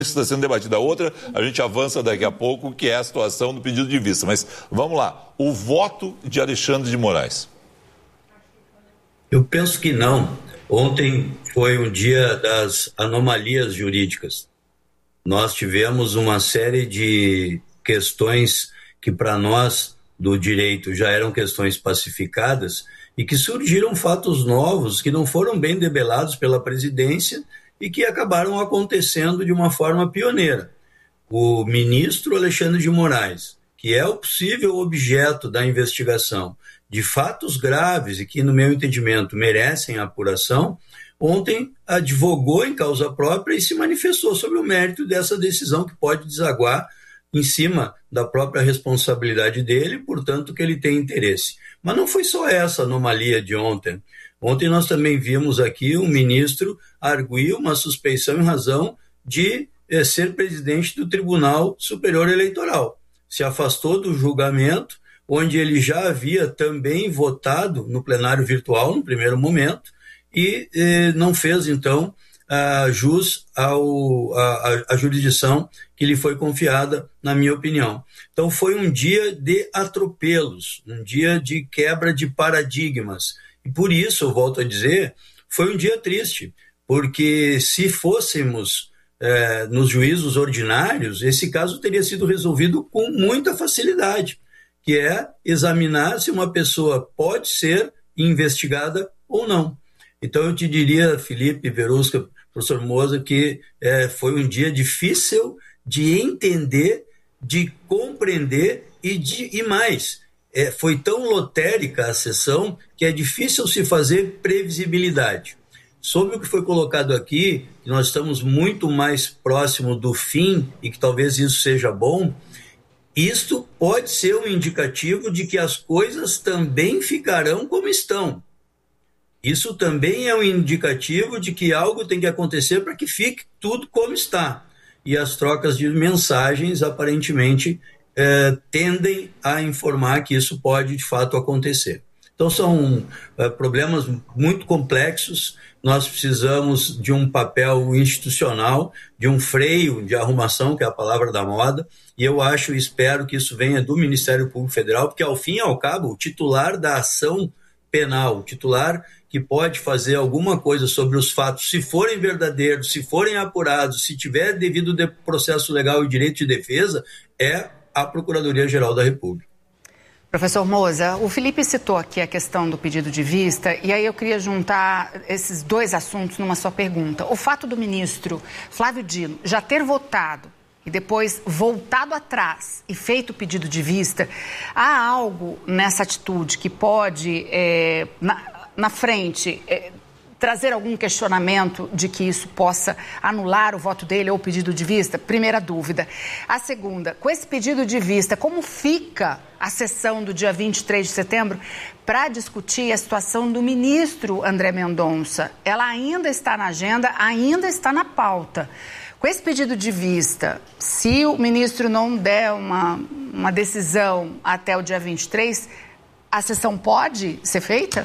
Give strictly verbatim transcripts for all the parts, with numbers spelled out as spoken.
está sendo debatida. A outra, a gente avança daqui a pouco, que é a situação do pedido de vista. Mas vamos lá, o voto de Alexandre de Moraes. Eu penso que não. Ontem foi um dia das anomalias jurídicas. Nós tivemos uma série de questões que para nós do direito já eram questões pacificadas e que surgiram fatos novos que não foram bem debelados pela presidência e que acabaram acontecendo de uma forma pioneira. O ministro Alexandre de Moraes, que é o possível objeto da investigação de fatos graves e que, no meu entendimento, merecem apuração, ontem advogou em causa própria e se manifestou sobre o mérito dessa decisão que pode desaguar em cima da própria responsabilidade dele, portanto que ele tem interesse. Mas não foi só essa anomalia de ontem. Ontem nós também vimos aqui um ministro arguir uma suspeição em razão de eh, ser presidente do Tribunal Superior Eleitoral. Se afastou do julgamento, onde ele já havia também votado no plenário virtual, no primeiro momento, e eh, não fez, então, a jus ao, a, a jurisdição que lhe foi confiada, na minha opinião. Então, foi um dia de atropelos, um dia de quebra de paradigmas. E por isso, eu volto a dizer, foi um dia triste, porque se fôssemos eh, nos juízos ordinários, esse caso teria sido resolvido com muita facilidade, que é examinar se uma pessoa pode ser investigada ou não. Então, eu te diria, Felipe, Verusca, professor Moza, que é, foi um dia difícil de entender, de compreender e, de, e mais, é, foi tão lotérica a sessão que é difícil se fazer previsibilidade. Sobre o que foi colocado aqui, que nós estamos muito mais próximo do fim e que talvez isso seja bom, isto pode ser um indicativo de que as coisas também ficarão como estão. Isso também é um indicativo de que algo tem que acontecer para que fique tudo como está. E as trocas de mensagens, aparentemente, eh, tendem a informar que isso pode, de fato, acontecer. Então, são eh, problemas muito complexos. Nós precisamos de um papel institucional, de um freio de arrumação, que é a palavra da moda, e eu acho e espero que isso venha do Ministério Público Federal, porque, ao fim e ao cabo, o titular da ação penal, o titular que pode fazer alguma coisa sobre os fatos, se forem verdadeiros, se forem apurados, se tiver devido processo legal e direito de defesa, é a Procuradoria-Geral da República. Professor Moza, o Felipe citou aqui a questão do pedido de vista, e aí eu queria juntar esses dois assuntos numa só pergunta. O fato do ministro Flávio Dino já ter votado e depois voltado atrás e feito o pedido de vista, há algo nessa atitude que pode, é, na, na frente, é, trazer algum questionamento de que isso possa anular o voto dele ou o pedido de vista? Primeira dúvida. A segunda, com esse pedido de vista, como fica a sessão do dia vinte e três de setembro para discutir a situação do ministro André Mendonça? Ela ainda está na agenda, ainda está na pauta. Com esse pedido de vista, se o ministro não der uma, uma decisão até o dia vinte e três, a sessão pode ser feita?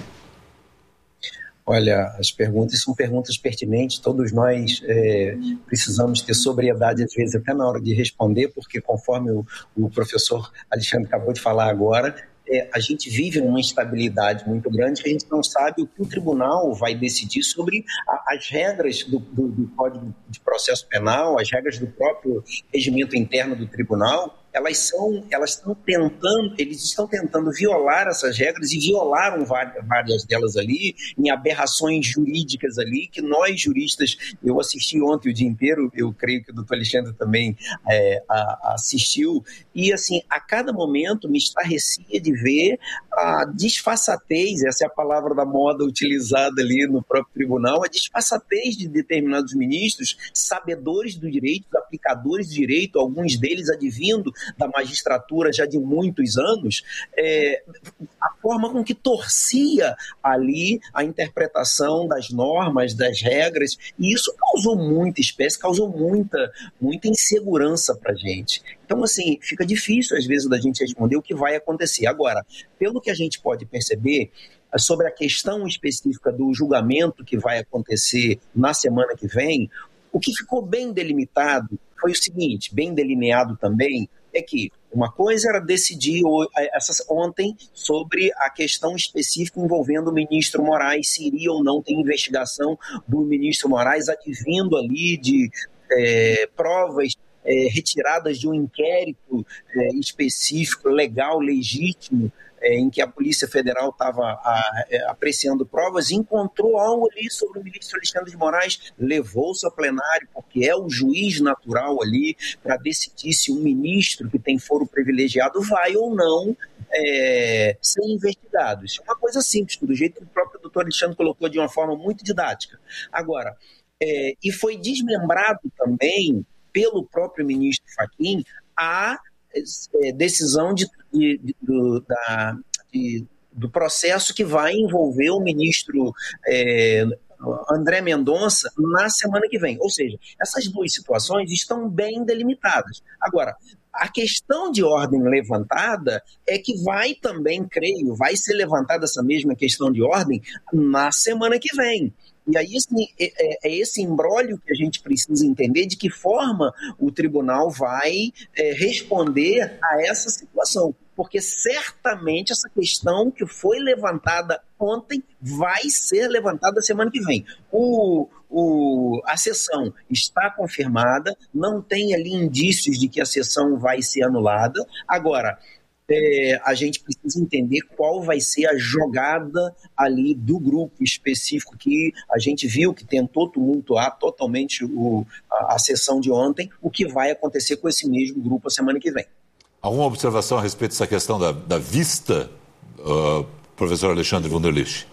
Olha, as perguntas são perguntas pertinentes, todos nós é, precisamos ter sobriedade, às vezes, até na hora de responder, porque conforme o, o professor Alexandre acabou de falar agora, é, a gente vive numa instabilidade muito grande que a gente não sabe o que o tribunal vai decidir sobre a, as regras do, do, do Código de Processo Penal, as regras do próprio regimento interno do tribunal. Elas são, elas estão tentando, eles estão tentando violar essas regras e violaram várias, várias delas ali, em aberrações jurídicas ali, que nós juristas, eu assisti ontem o dia inteiro, eu creio que o doutor Alexandre também é, a, assistiu, e assim, a cada momento me estarrecia de ver a disfarçatez, essa é a palavra da moda utilizada ali no próprio tribunal, a disfarçatez de determinados ministros, sabedores do direito, aplicadores do direito, alguns deles advindo da magistratura já de muitos anos, é, a forma com que torcia ali a interpretação das normas, das regras, e isso causou muita espécie, causou muita, muita insegurança para a gente. Então, assim, fica difícil, às vezes, da gente responder o que vai acontecer. Agora, pelo que a gente pode perceber, sobre a questão específica do julgamento que vai acontecer na semana que vem, o que ficou bem delimitado foi o seguinte, bem delineado também, é que uma coisa era decidir ontem sobre a questão específica envolvendo o ministro Moraes, se iria ou não ter investigação do ministro Moraes advindo ali de é, provas é, retiradas de um inquérito é, específico, legal, legítimo, é, em que a Polícia Federal estava apreciando provas, encontrou algo ali sobre o ministro Alexandre de Moraes, levou-se ao plenário, porque é o juiz natural ali para decidir se um ministro que tem foro privilegiado vai ou não é, ser investigado. Isso é uma coisa simples, do jeito que o próprio doutor Alexandre colocou de uma forma muito didática. Agora, é, e foi desmembrado também pelo próprio ministro Fachin a é, decisão de, de, de, do, da, de, do processo que vai envolver o ministro é, André Mendonça na semana que vem. Ou seja, essas duas situações estão bem delimitadas. Agora, a questão de ordem levantada é que vai também, creio, vai ser levantada essa mesma questão de ordem na semana que vem. E aí assim, é, é esse imbróglio que a gente precisa entender de que forma o tribunal vai é, responder a essa situação. Porque certamente essa questão que foi levantada ontem vai ser levantada semana que vem. O, o, a sessão está confirmada, não tem ali indícios de que a sessão vai ser anulada. Agora, É, a gente precisa entender qual vai ser a jogada ali do grupo específico que a gente viu que tentou tumultuar totalmente o, a, a sessão de ontem, o que vai acontecer com esse mesmo grupo a semana que vem. Alguma observação a respeito dessa questão da, da vista, uh, professor Alexandre Wunderlich?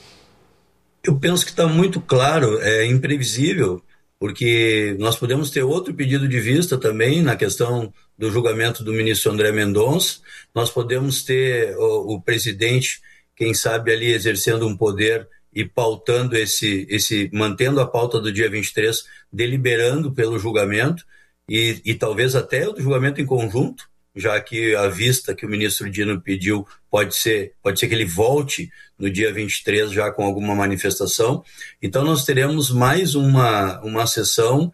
Eu penso que está muito claro, é imprevisível, porque nós podemos ter outro pedido de vista também na questão do julgamento do ministro André Mendonça, nós podemos ter o, o presidente, quem sabe ali exercendo um poder e pautando esse, esse, mantendo a pauta do dia vinte e três, deliberando pelo julgamento e, e talvez até o julgamento em conjunto, já que a vista que o ministro Dino pediu pode ser, pode ser que ele volte no dia vinte e três já com alguma manifestação. Então nós teremos mais uma, uma sessão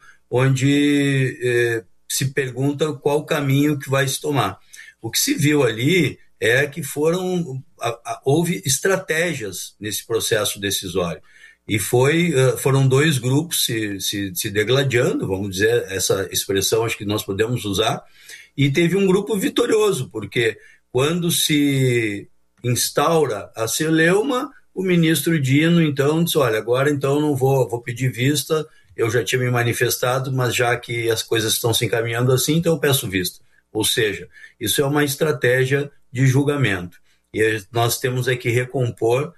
onde eh, se pergunta qual o caminho que vai se tomar. O que se viu ali é que foram, a, a, houve estratégias nesse processo decisório. E foi, uh, foram dois grupos se, se, se degladiando, vamos dizer, essa expressão acho que nós podemos usar, e teve um grupo vitorioso, porque quando se instaura a celeuma, o ministro Dino, então, disse, olha, agora então não vou, vou pedir vista, eu já tinha me manifestado, mas já que as coisas estão se encaminhando assim, então eu peço vista. Ou seja, isso é uma estratégia de julgamento. E nós temos é que recompor,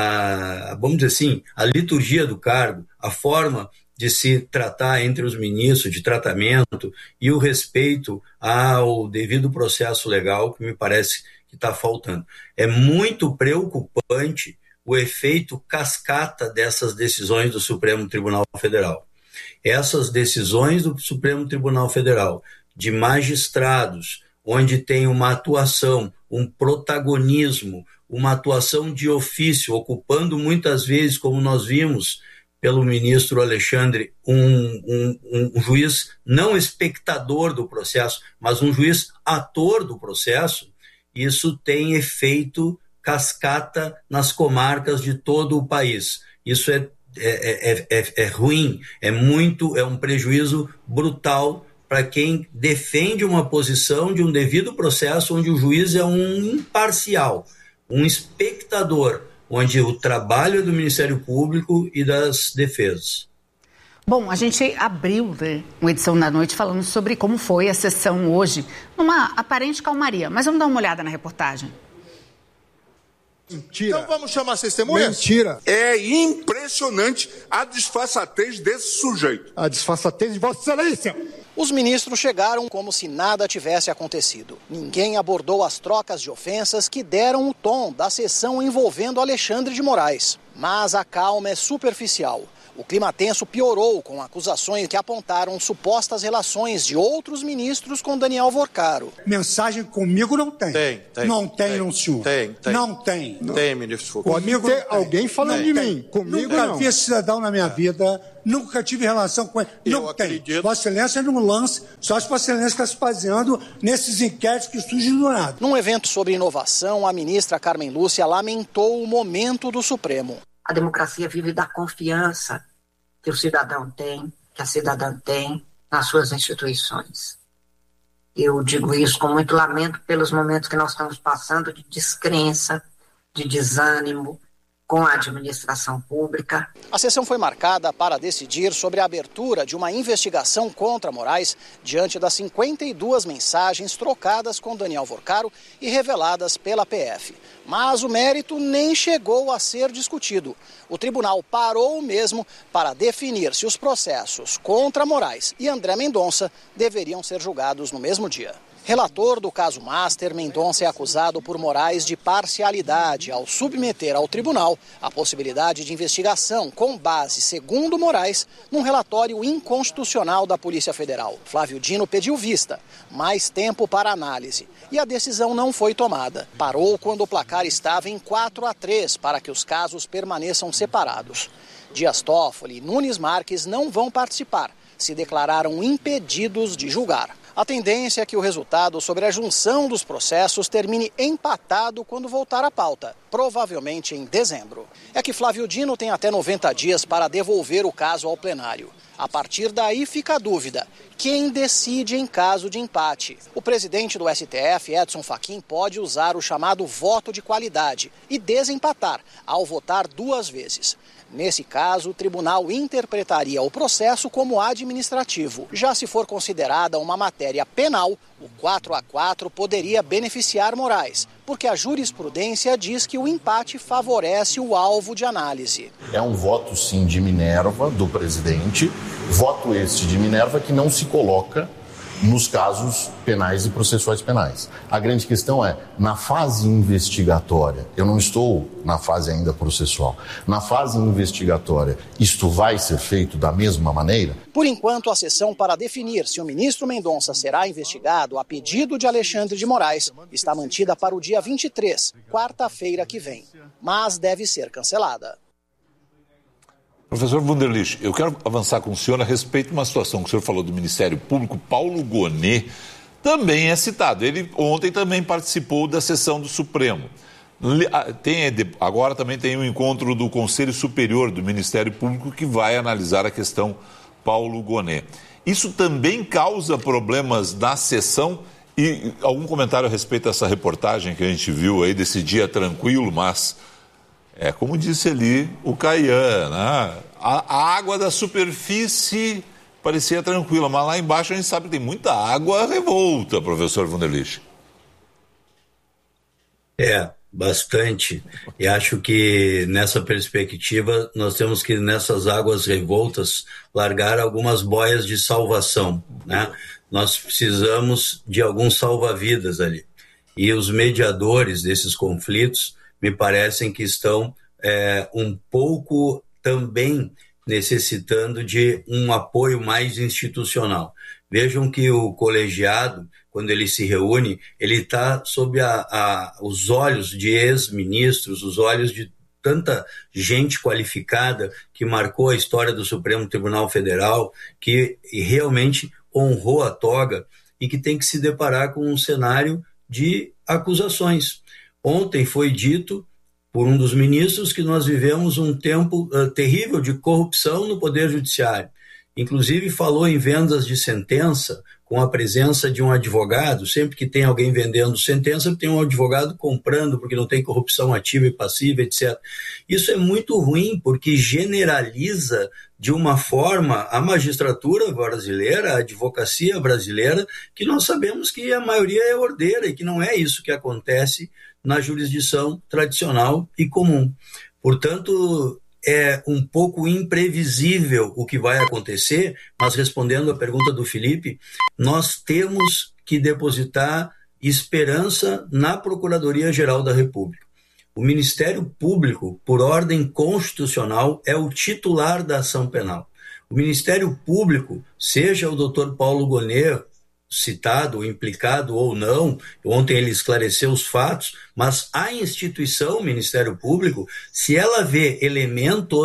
a, vamos dizer assim, a liturgia do cargo, a forma de se tratar entre os ministros, de tratamento e o respeito ao devido processo legal, que me parece que está faltando. É muito preocupante o efeito cascata dessas decisões do Supremo Tribunal Federal. Essas decisões do Supremo Tribunal Federal, de magistrados, onde tem uma atuação, um protagonismo, uma atuação de ofício, ocupando muitas vezes, como nós vimos pelo ministro Alexandre, um, um, um juiz não espectador do processo, mas um juiz ator do processo, isso tem efeito cascata nas comarcas de todo o país. Isso é, é, é, é, é ruim, é muito, é um prejuízo brutal para quem defende uma posição de um devido processo onde o juiz é um imparcial, um espectador, onde o trabalho é do Ministério Público e das defesas. Bom, a gente abriu, né, uma edição da noite falando sobre como foi a sessão hoje, numa aparente calmaria, mas vamos dar uma olhada na reportagem. Mentira. Então vamos chamar as testemunhas? Mentira. É impressionante a disfarçatez desse sujeito. A disfarçatez de Vossa Excelência. Os ministros chegaram como se nada tivesse acontecido. Ninguém abordou as trocas de ofensas que deram o tom da sessão envolvendo Alexandre de Moraes. Mas a calma é superficial. O clima tenso piorou com acusações que apontaram supostas relações de outros ministros com Daniel Vorcaro. Mensagem comigo não tem. Tem, tem. Não tem, tem não, senhor. Tem, tem. Não tem. Tem, ministro Foucault. Pode ter alguém falando tem. de mim. Comigo tem. não. Nunca vi esse cidadão na minha vida nunca tive relação com ele. Eu não acredito. tem. Vossa Excelência não lança, só se Vossa Excelência está se baseando nesses inquéritos que surgem do nada. Num evento sobre inovação, a ministra Carmen Lúcia lamentou o momento do Supremo. A democracia vive da confiança que o cidadão tem, que a cidadã tem nas suas instituições. Eu digo isso com muito lamento pelos momentos que nós estamos passando de descrença, de desânimo com a administração pública. A sessão foi marcada para decidir sobre a abertura de uma investigação contra Moraes diante das cinquenta e duas mensagens trocadas com Daniel Vorcaro e reveladas pela P F. Mas o mérito nem chegou a ser discutido. O tribunal parou mesmo para definir se os processos contra Moraes e André Mendonça deveriam ser julgados no mesmo dia. Relator do caso Master, Mendonça é acusado por Moraes de parcialidade ao submeter ao tribunal a possibilidade de investigação com base, segundo Moraes, num relatório inconstitucional da Polícia Federal. Flávio Dino pediu vista, mais tempo para análise, e a decisão não foi tomada. Parou quando o placar estava em quatro a três para que os casos permaneçam separados. Dias Toffoli e Nunes Marques não vão participar, se declararam impedidos de julgar. A tendência é que o resultado sobre a junção dos processos termine empatado quando voltar à pauta, provavelmente em dezembro. É que Flávio Dino tem até noventa dias para devolver o caso ao plenário. A partir daí fica a dúvida: quem decide em caso de empate? O presidente do S T F, Edson Fachin, pode usar o chamado voto de qualidade e desempatar ao votar duas vezes. Nesse caso, o tribunal interpretaria o processo como administrativo. Já se for considerada uma matéria penal, o quatro a quatro poderia beneficiar Moraes, porque a jurisprudência diz que o empate favorece o alvo de análise. É um voto, sim, de Minerva, do presidente, voto este de Minerva que não se coloca nos casos penais e processuais penais. A grande questão é, na fase investigatória, eu não estou na fase ainda processual, na fase investigatória, isto vai ser feito da mesma maneira? Por enquanto, a sessão para definir se o ministro Mendonça será investigado a pedido de Alexandre de Moraes está mantida para o dia vinte e três, quarta-feira que vem, mas deve ser cancelada. Professor Wunderlich, eu quero avançar com o senhor a respeito de uma situação que o senhor falou do Ministério Público. Paulo Gonet também é citado. Ele ontem também participou da sessão do Supremo. Tem, agora também tem um encontro do Conselho Superior do Ministério Público que vai analisar a questão Paulo Gonet. Isso também causa problemas na sessão? E algum comentário a respeito dessa reportagem que a gente viu aí desse dia tranquilo, mas... É como disse ali o Caian, né? a, a água da superfície parecia tranquila, mas lá embaixo a gente sabe que tem muita água revolta, professor Wunderlich. É, bastante. E acho que nessa perspectiva nós temos que nessas águas revoltas largar algumas boias de salvação, né? Nós precisamos de alguns salva-vidas ali. E os mediadores desses conflitos me parecem que estão é, um pouco também necessitando de um apoio mais institucional. Vejam que o colegiado, quando ele se reúne, ele está sob a, a, os olhos de ex-ministros, os olhos de tanta gente qualificada que marcou a história do Supremo Tribunal Federal, que realmente honrou a toga e que tem que se deparar com um cenário de acusações. Ontem foi dito por um dos ministros que nós vivemos um tempo uh, terrível de corrupção no Poder Judiciário. Inclusive falou em vendas de sentença com a presença de um advogado. Sempre que tem alguém vendendo sentença, tem um advogado comprando porque não tem corrupção ativa e passiva, etcétera. Isso é muito ruim porque generaliza de uma forma a magistratura brasileira, a advocacia brasileira, que nós sabemos que a maioria é ordeira e que não é isso que acontece na jurisdição tradicional e comum. Portanto, é um pouco imprevisível o que vai acontecer, mas respondendo à pergunta do Felipe, nós temos que depositar esperança na Procuradoria-Geral da República. O Ministério Público, por ordem constitucional, é o titular da ação penal. O Ministério Público, seja o doutor Paulo Gonet citado, implicado ou não, ontem ele esclareceu os fatos, mas a instituição, o Ministério Público, se ela vê elementos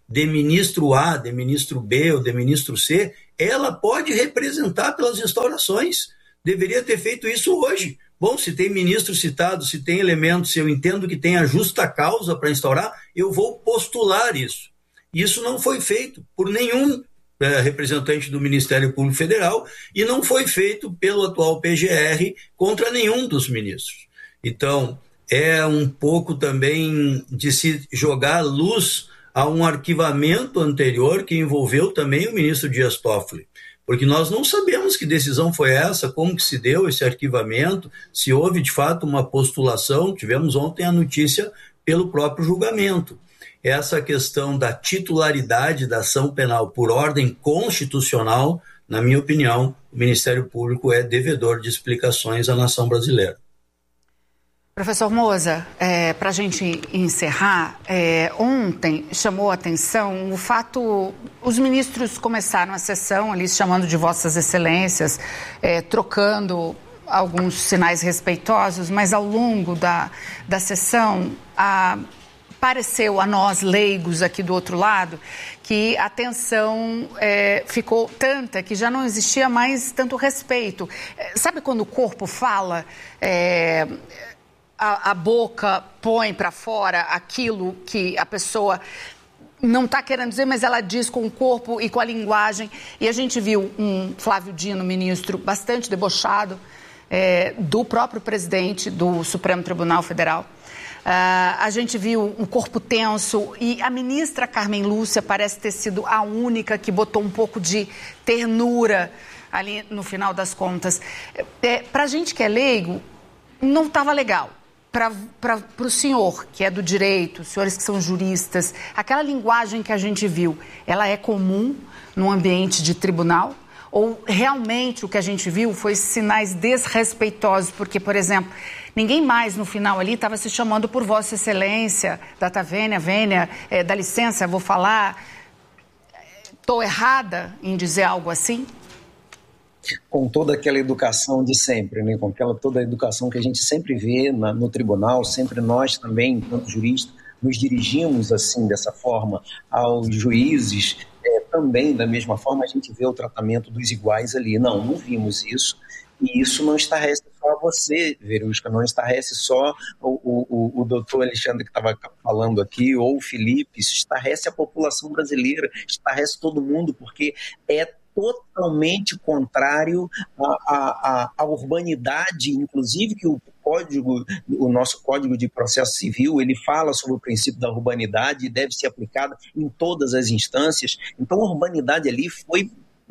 de ministro A, de ministro B ou de ministro C, ela pode representar pelas instaurações. Deveria ter feito isso hoje. Bom, se tem ministro citado, se tem elementos, se eu entendo que tem a justa causa para instaurar, eu vou postular isso. Isso não foi feito por nenhum é, representante do Ministério Público Federal e não foi feito pelo atual P G R contra nenhum dos ministros. Então, é um pouco também de se jogar luz a um arquivamento anterior que envolveu também o ministro Dias Toffoli. Porque nós não sabemos que decisão foi essa, como que se deu esse arquivamento, se houve de fato uma postulação, tivemos ontem a notícia pelo próprio julgamento. Essa questão da titularidade da ação penal por ordem constitucional, na minha opinião, o Ministério Público é devedor de explicações à nação brasileira. Professor Moza, é, para a gente encerrar, é, ontem chamou a atenção o fato, os ministros começaram a sessão ali chamando de Vossas Excelências, é, trocando alguns sinais respeitosos, mas ao longo da, da sessão, a, pareceu a nós leigos aqui do outro lado que a tensão é, ficou tanta que já não existia mais tanto respeito. É, sabe quando o corpo fala... É, A, a boca põe para fora aquilo que a pessoa não está querendo dizer, mas ela diz com o corpo e com a linguagem. E a gente viu um Flávio Dino, ministro, bastante debochado é, do próprio presidente do Supremo Tribunal Federal. Uh, a gente viu um corpo tenso e a ministra Carmen Lúcia parece ter sido a única que botou um pouco de ternura ali no final das contas. É, para a gente que é leigo, não estava legal. Para o senhor, que é do direito, os senhores que são juristas, aquela linguagem que a gente viu, ela é comum no ambiente de tribunal? Ou realmente o que a gente viu foi sinais desrespeitosos? Porque, por exemplo, ninguém mais no final ali estava se chamando por Vossa Excelência, data vênia, vênia, é, dá licença, vou falar. Estou errada em dizer algo assim? Com toda aquela educação de sempre, né? Com aquela toda a educação que a gente sempre vê na, no tribunal, sempre nós também, enquanto juristas, nos dirigimos assim, dessa forma, aos juízes, é, também da mesma forma a gente vê o tratamento dos iguais ali. Não, não vimos isso, e isso não estarrece só a você, Verusca, não estarrece só o, o, o doutor Alexandre que estava falando aqui, ou o Felipe, isso estarrece a população brasileira, estarrece todo mundo, porque é totalmente contrário à, à, à urbanidade, inclusive que o código, o nosso Código de Processo Civil, ele fala sobre o princípio da urbanidade e deve ser aplicado em todas as instâncias. Então a urbanidade ali foi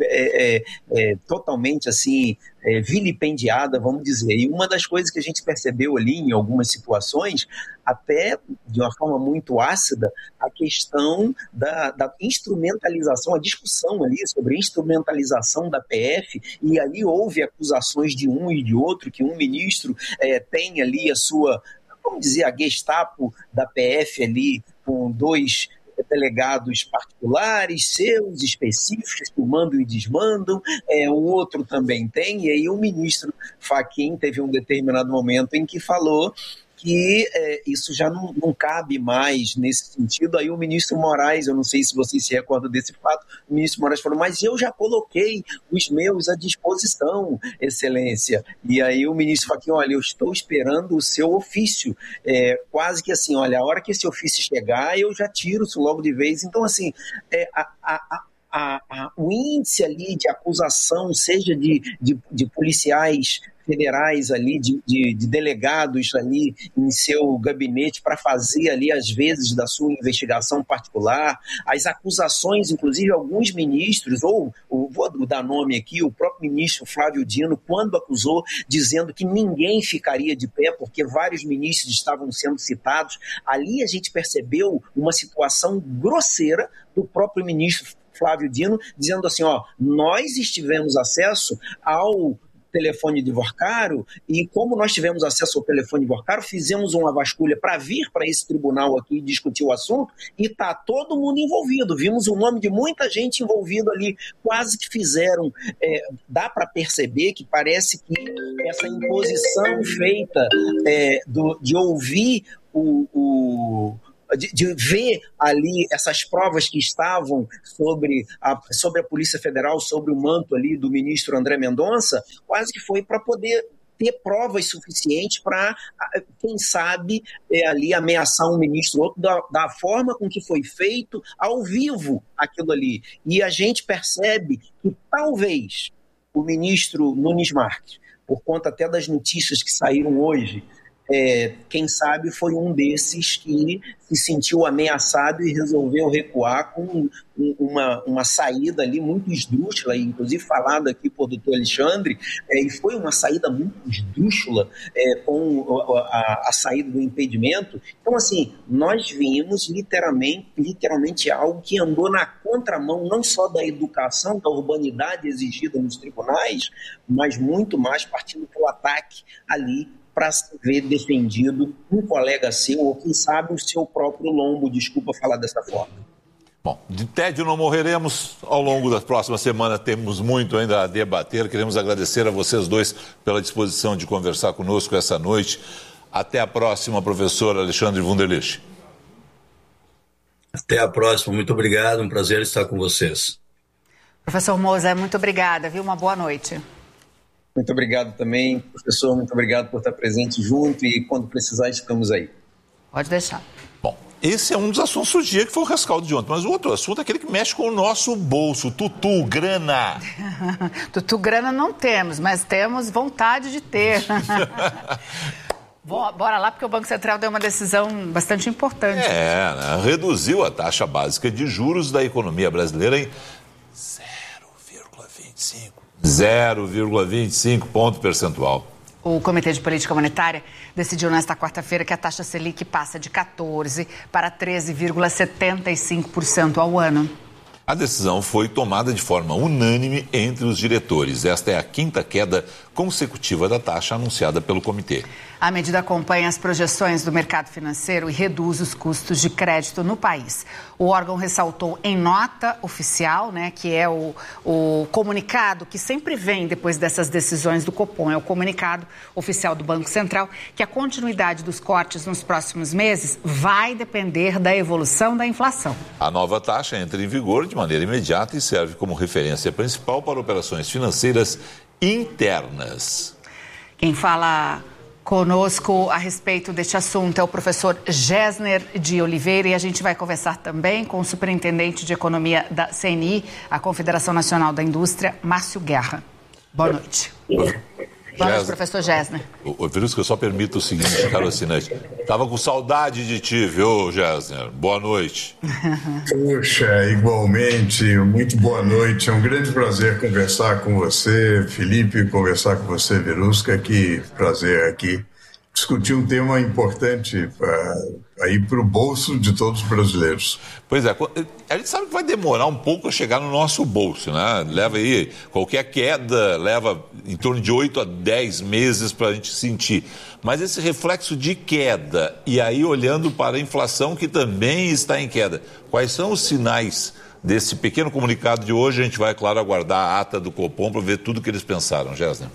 É, é, é, totalmente assim é, vilipendiada, vamos dizer. E uma das coisas que a gente percebeu ali em algumas situações, até de uma forma muito ácida, a questão da, da instrumentalização, a discussão ali sobre a instrumentalização da P F, e ali houve acusações de um e de outro, que um ministro é, tem ali a sua, vamos dizer, a Gestapo da P F ali com dois delegados particulares, seus, específicos, que mandam e desmandam, é, o outro também tem, e aí o ministro Fachin teve um determinado momento em que falou que é, isso já não, não cabe mais nesse sentido. Aí o ministro Moraes, eu não sei se vocês se recordam desse fato, o ministro Moraes falou, mas eu já coloquei os meus à disposição, excelência. E aí o ministro Fachin, olha, eu estou esperando o seu ofício, é, quase que assim, olha, a hora que esse ofício chegar, eu já tiro isso logo de vez. Então, assim, é, a, a, a A, a, o índice ali de acusação, seja de, de, de policiais federais ali, de, de, de delegados ali em seu gabinete para fazer ali, às vezes, da sua investigação particular, as acusações, inclusive, alguns ministros, ou, ou vou dar nome aqui, o próprio ministro Flávio Dino, quando acusou, dizendo que ninguém ficaria de pé, porque vários ministros estavam sendo citados, ali a gente percebeu uma situação grosseira do próprio ministro Flávio Dino, dizendo assim, ó, nós tivemos acesso ao telefone de Vorcaro e como nós tivemos acesso ao telefone de Vorcaro, fizemos uma vasculha para vir para esse tribunal aqui discutir o assunto e está todo mundo envolvido. Vimos o nome de muita gente envolvida ali, quase que fizeram. É, dá para perceber que parece que essa imposição feita é, do, de ouvir o... o de, de ver ali essas provas que estavam sobre a, sobre a Polícia Federal, sobre o manto ali do ministro André Mendonça, quase que foi para poder ter provas suficientes para, quem sabe, é, ali ameaçar um ministro ou outro da, da forma com que foi feito ao vivo aquilo ali. E a gente percebe que talvez o ministro Nunes Marques, por conta até das notícias que saíram hoje, é, quem sabe foi um desses que se sentiu ameaçado e resolveu recuar com uma, uma saída ali muito esdrúxula, inclusive falado aqui por doutor Alexandre, é, e foi uma saída muito esdrúxula é, com a, a saída do impedimento. Então, assim, nós vimos literalmente, literalmente algo que andou na contramão não só da educação, da urbanidade exigida nos tribunais, mas muito mais partindo pelo ataque ali para se ver defendido um colega seu, ou quem sabe o seu próprio lombo, desculpa falar dessa forma. Bom, de tédio não morreremos. Ao longo da próxima semana temos muito ainda a debater. Queremos agradecer a vocês dois pela disposição de conversar conosco essa noite. Até a próxima, professor Alexandre Wunderlich. Até a próxima, muito obrigado, um prazer estar com vocês. Professor Moser, muito obrigada, viu? Uma boa noite. Muito obrigado também, professor, muito obrigado por estar presente junto e quando precisar estamos aí. Pode deixar. Bom, esse é um dos assuntos do dia que foi o rescaldo de ontem, mas o outro assunto é aquele que mexe com o nosso bolso, tutu, grana. Tutu, grana não temos, mas temos vontade de ter. Bora lá, porque o Banco Central deu uma decisão bastante importante. É, né? Reduziu a taxa básica de juros da economia brasileira em zero vírgula vinte e cinco. zero vírgula vinte e cinco ponto percentual. O Comitê de Política Monetária decidiu nesta quarta-feira que a taxa Selic passa de quatorze por cento para treze vírgula setenta e cinco por cento ao ano. A decisão foi tomada de forma unânime entre os diretores. Esta é a quinta queda consecutiva da taxa anunciada pelo comitê. A medida acompanha as projeções do mercado financeiro e reduz os custos de crédito no país. O órgão ressaltou em nota oficial, né, que é o, o comunicado que sempre vem depois dessas decisões do Copom, é o comunicado oficial do Banco Central, que a continuidade dos cortes nos próximos meses vai depender da evolução da inflação. A nova taxa entra em vigor de maneira imediata e serve como referência principal para operações financeiras internas. Quem fala conosco a respeito deste assunto é o professor Gessner de Oliveira e a gente vai conversar também com o superintendente de economia da C N I, a Confederação Nacional da Indústria, Márcio Guerra. Boa noite. Boa noite, professor Gessner. O Verusca, eu só permito o seguinte, caro assinante. Estava com saudade de ti, viu, Gessner? Boa noite. Puxa, igualmente, muito boa noite. É um grande prazer conversar com você, Felipe, conversar com você, Verusca. Que prazer aqui discutir um tema importante para ir para o bolso de todos os brasileiros. Pois é, a gente sabe que vai demorar um pouco a chegar no nosso bolso, né? Leva aí, qualquer queda leva em torno de oito a dez meses para a gente sentir. Mas esse reflexo de queda, e aí olhando para a inflação que também está em queda, quais são os sinais desse pequeno comunicado de hoje? A gente vai, claro, aguardar a ata do Copom para ver tudo o que eles pensaram, Gessner.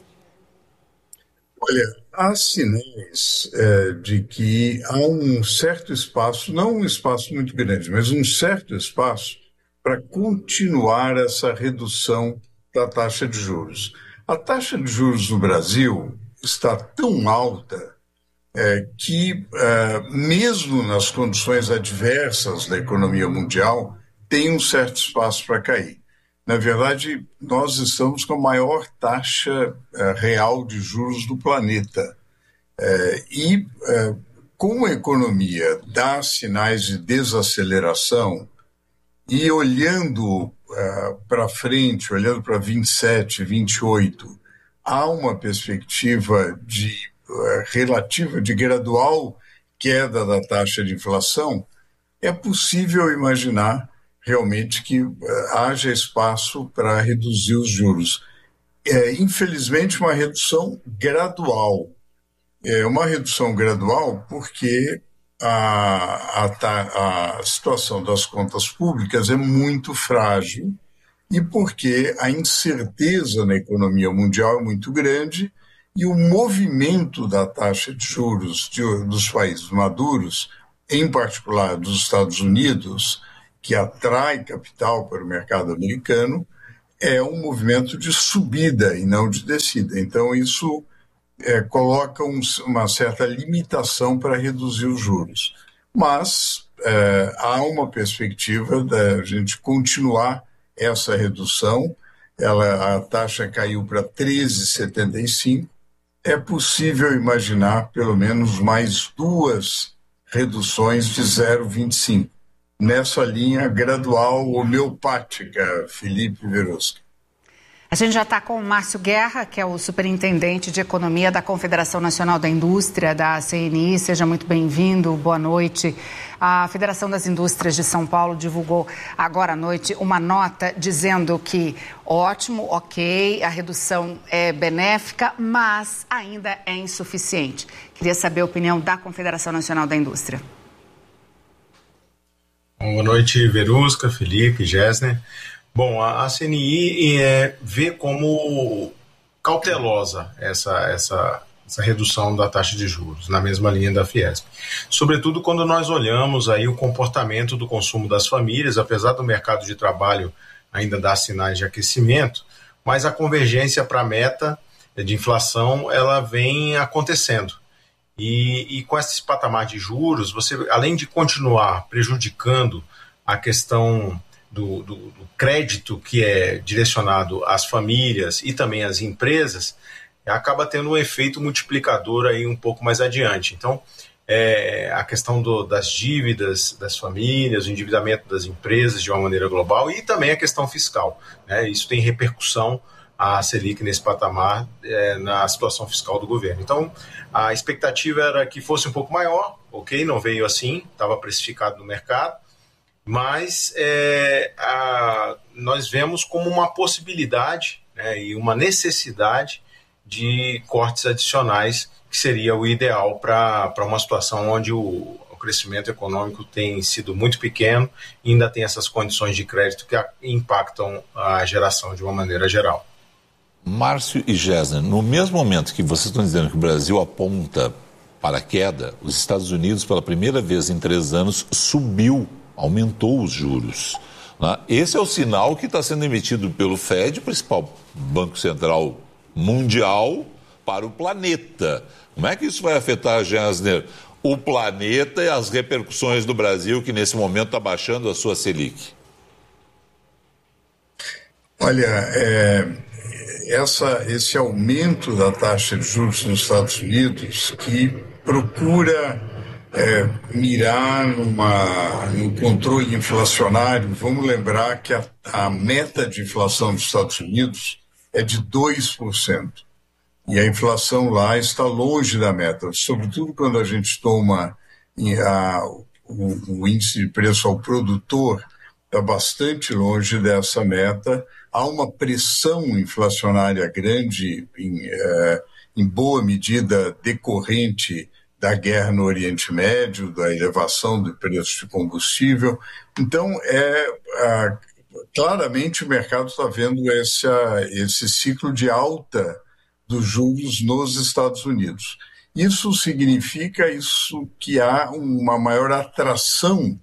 Olha, há sinais é, de que há um certo espaço, não um espaço muito grande, mas um certo espaço para continuar essa redução da taxa de juros. A taxa de juros no Brasil está tão alta é, que, é, mesmo nas condições adversas da economia mundial, tem um certo espaço para cair. Na verdade, nós estamos com a maior taxa uh, real de juros do planeta. Uh, e, uh, como a economia dá sinais de desaceleração, e olhando uh, para frente, olhando para vinte e sete, vinte e oito, há uma perspectiva de uh, relativa, de gradual queda da taxa de inflação, é possível imaginar realmente que uh, haja espaço para reduzir os juros. É, infelizmente, uma redução gradual. É uma redução gradual porque a, a, a situação das contas públicas é muito frágil e porque a incerteza na economia mundial é muito grande e o movimento da taxa de juros de, dos países maduros em particular dos Estados Unidos, que atrai capital para o mercado americano, é um movimento de subida e não de descida. Então, isso é, coloca um, uma certa limitação para reduzir os juros. Mas é, há uma perspectiva da gente continuar essa redução. Ela, a taxa caiu para treze vírgula setenta e cinco. É possível imaginar pelo menos mais duas reduções de zero vírgula vinte e cinco. Nessa linha gradual homeopática, Felipe Verusca. A gente já está com o Márcio Guerra, que é o superintendente de economia da Confederação Nacional da Indústria, da C N I. Seja muito bem-vindo, boa noite. A Federação das Indústrias de São Paulo divulgou agora à noite uma nota dizendo que ótimo, ok, a redução é benéfica, mas ainda é insuficiente. Queria saber a opinião da Confederação Nacional da Indústria. Boa noite, Verusca, Felipe, Gessner. Bom, a, a C N I é, vê como cautelosa essa, essa, essa redução da taxa de juros, na mesma linha da Fiesp. Sobretudo quando nós olhamos aí o comportamento do consumo das famílias, apesar do mercado de trabalho ainda dar sinais de aquecimento, mas a convergência para a meta de inflação, ela vem acontecendo. E, e com esse patamar de juros, você, além de continuar prejudicando a questão Do, do, do crédito que é direcionado às famílias e também às empresas, acaba tendo um efeito multiplicador aí um pouco mais adiante. Então, é, a questão do, das dívidas das famílias, o endividamento das empresas de uma maneira global e também a questão fiscal, né? Isso tem repercussão, a Selic nesse patamar, é, na situação fiscal do governo. Então, a expectativa era que fosse um pouco maior, ok, não veio assim, estava precificado no mercado, mas é, a, nós vemos como uma possibilidade, né, e uma necessidade de cortes adicionais, que seria o ideal para uma situação onde o, o crescimento econômico tem sido muito pequeno e ainda tem essas condições de crédito que a, impactam a geração de uma maneira geral. Márcio e Gessner, no mesmo momento que vocês estão dizendo que o Brasil aponta para a queda, os Estados Unidos, pela primeira vez em três anos, subiu, aumentou os juros. Né? Esse é o sinal que está sendo emitido pelo Fed, principal banco central mundial, para o planeta. Como é que isso vai afetar, Gessner, o planeta e as repercussões do Brasil, que nesse momento está baixando a sua Selic? Olha, é, essa, esse aumento da taxa de juros nos Estados Unidos, que procura É, mirar numa, num controle inflacionário. Vamos lembrar que a, a meta de inflação dos Estados Unidos é de dois por cento. E a inflação lá está longe da meta, sobretudo quando a gente toma a, o, o índice de preço ao produtor, está bastante longe dessa meta. Há uma pressão inflacionária grande, em, é, em boa medida decorrente da guerra no Oriente Médio, da elevação do preço de combustível. Então, é, é, claramente o mercado está vendo esse, esse ciclo de alta dos juros nos Estados Unidos. Isso significa isso que há uma maior atração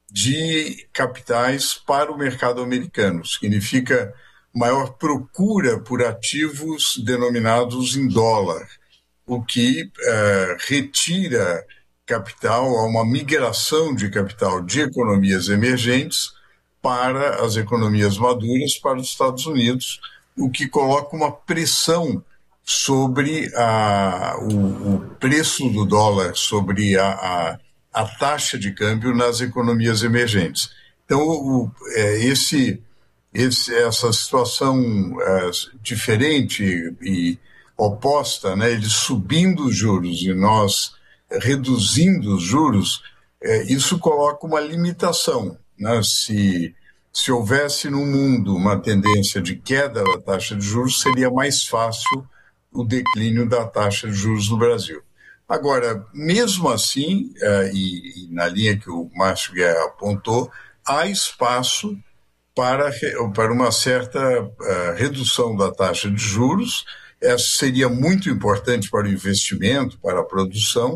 de capitais para o mercado americano. Significa maior procura por ativos denominados em dólar, o que uh, retira capital, há uma migração de capital de economias emergentes para as economias maduras, para os Estados Unidos, o que coloca uma pressão sobre a, o, o preço do dólar, sobre a, a, a taxa de câmbio nas economias emergentes. Então, o, é, esse, esse, essa situação é, diferente e oposta, né, eles subindo os juros e nós reduzindo os juros, é, isso coloca uma limitação, né? Se, se houvesse no mundo uma tendência de queda da taxa de juros, seria mais fácil o declínio da taxa de juros no Brasil. Agora, mesmo assim, é, e, e na linha que o Márcio Guerra apontou, há espaço para, para uma certa uh, redução da taxa de juros. Essa seria muito importante para o investimento, para a produção,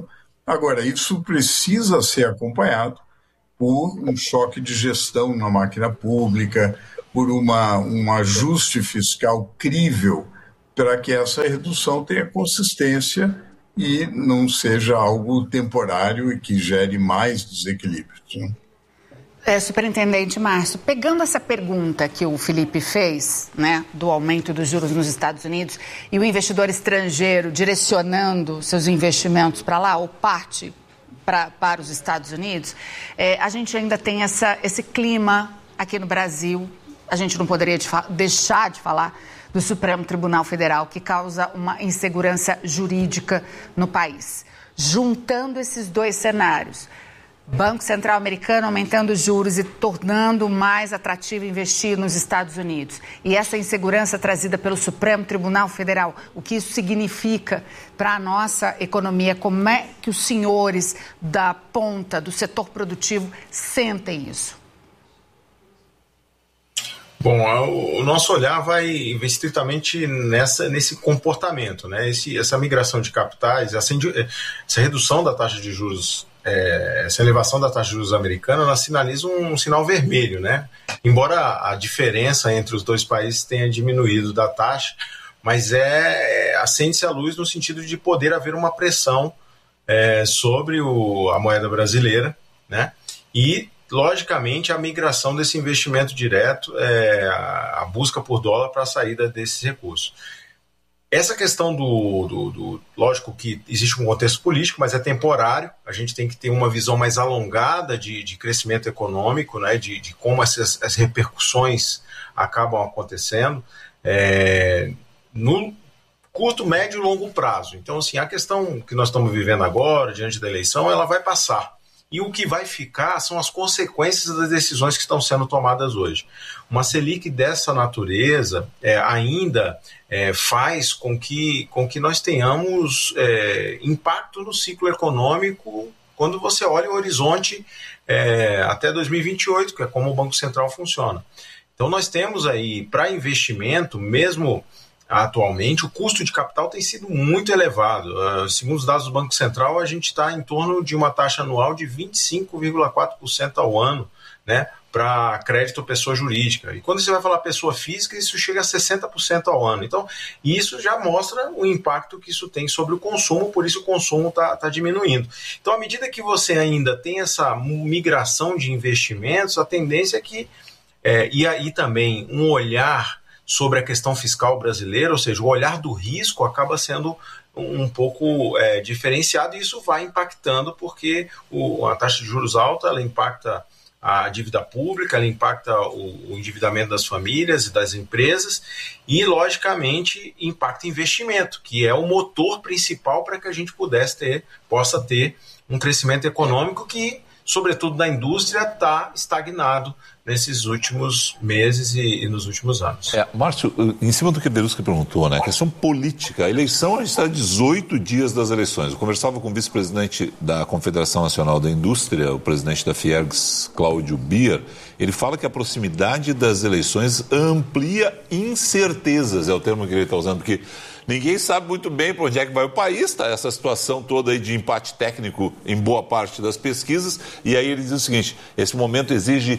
Agora, isso precisa ser acompanhado por um choque de gestão na máquina pública, por uma, um ajuste fiscal crível, para que essa redução tenha consistência e não seja algo temporário e que gere mais desequilíbrios. Né? É, Superintendente Márcio, pegando essa pergunta que o Felipe fez, né, do aumento dos juros nos Estados Unidos e o investidor estrangeiro direcionando seus investimentos para lá, ou parte pra, para os Estados Unidos, é, a gente ainda tem essa, esse clima aqui no Brasil, a gente não poderia de deixar de falar do Supremo Tribunal Federal, que causa uma insegurança jurídica no país. Juntando esses dois cenários, Banco Central americano aumentando os juros e tornando mais atrativo investir nos Estados Unidos. E essa insegurança trazida pelo Supremo Tribunal Federal, o que isso significa para a nossa economia? Como é que os senhores da ponta, do setor produtivo, sentem isso? Bom, o nosso olhar vai estritamente nessa, nesse comportamento, né? Esse, essa migração de capitais, essa, essa redução da taxa de juros, é, essa elevação da taxa de juros americana, ela sinaliza um, um sinal vermelho, né? Embora a diferença entre os dois países tenha diminuído da taxa, mas é, é acende-se a luz no sentido de poder haver uma pressão é, sobre o, a moeda brasileira, né? E logicamente, a migração desse investimento direto, é, a busca por dólar para a saída desses recursos. Essa questão do, do, do... Lógico que existe um contexto político, mas é temporário. A gente tem que ter uma visão mais alongada de, de crescimento econômico, né, de, de como essas, as repercussões acabam acontecendo é, no curto, médio e longo prazo. Então, assim, a questão que nós estamos vivendo agora, diante da eleição, ela vai passar. E o que vai ficar são as consequências das decisões que estão sendo tomadas hoje. Uma Selic dessa natureza é, ainda é, faz com que, com que nós tenhamos é, impacto no ciclo econômico quando você olha o horizonte é, até dois mil e vinte e oito, que é como o Banco Central funciona. Então nós temos aí, para investimento, mesmo atualmente, o custo de capital tem sido muito elevado. Uh, segundo os dados do Banco Central, a gente está em torno de uma taxa anual de vinte e cinco vírgula quatro por cento ao ano, né, para crédito pessoa jurídica. E quando você vai falar pessoa física, isso chega a sessenta por cento ao ano. Então, isso já mostra o impacto que isso tem sobre o consumo, por isso o consumo está tá diminuindo. Então, à medida que você ainda tem essa migração de investimentos, a tendência é que, é, e aí também um olhar sobre a questão fiscal brasileira, ou seja, o olhar do risco acaba sendo um pouco é, diferenciado, e isso vai impactando porque o, a taxa de juros alta, ela impacta a dívida pública, ela impacta o, o endividamento das famílias e das empresas e, logicamente, impacta investimento, que é o motor principal para que a gente pudesse ter, possa ter um crescimento econômico que, sobretudo da indústria, está estagnado nesses últimos meses e, e nos últimos anos. É, Márcio, em cima do que Berusca perguntou, né? A questão política, a eleição, a gente está a dezoito dias das eleições. Eu conversava com o vice-presidente da Confederação Nacional da Indústria, o presidente da Fiergs, Cláudio Bier. Ele fala que a proximidade das eleições amplia incertezas, é o termo que ele está usando, porque ninguém sabe muito bem para onde é que vai o país, está essa situação toda aí de empate técnico em boa parte das pesquisas, e aí ele diz o seguinte: esse momento exige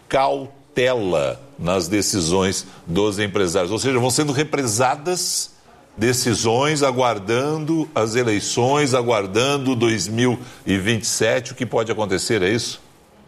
cautela nas decisões dos empresários, ou seja, vão sendo represadas decisões, aguardando as eleições, aguardando dois mil e vinte e sete, o que pode acontecer, é isso?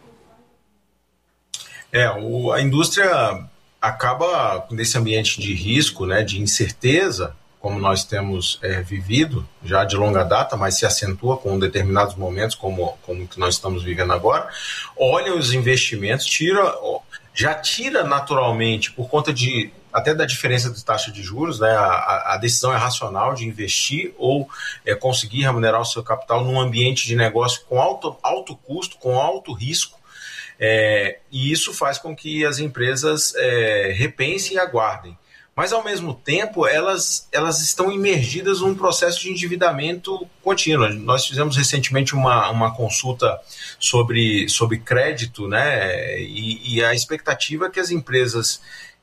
É, o, a indústria acaba, nesse ambiente de risco, né, de incerteza, como nós temos é, vivido já de longa data, mas se acentua com determinados momentos, como, como que nós estamos vivendo agora, olha os investimentos, tira, já tira naturalmente, por conta de até da diferença de taxa de juros, né, a, a decisão é racional de investir ou é, conseguir remunerar o seu capital num ambiente de negócio com alto, alto custo, com alto risco, é, e isso faz com que as empresas é, repensem e aguardem. Mas, ao mesmo tempo, elas, elas estão imergidas num processo de endividamento contínuo. Nós fizemos recentemente uma, uma consulta sobre, sobre crédito, né? E, e a expectativa é que as empresas